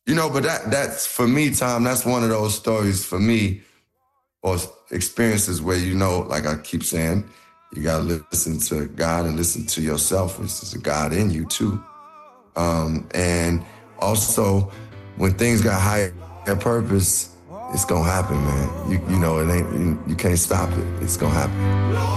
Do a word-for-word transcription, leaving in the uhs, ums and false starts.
You know, but that that's for me, Tom, that's one of those stories for me, or experiences where, you know, like I keep saying, you gotta listen to God and listen to yourself, which is a God in you too. Um, and also, when things got higher purpose, it's gonna happen, man. You you know, it ain't you, you can't stop it. It's gonna happen.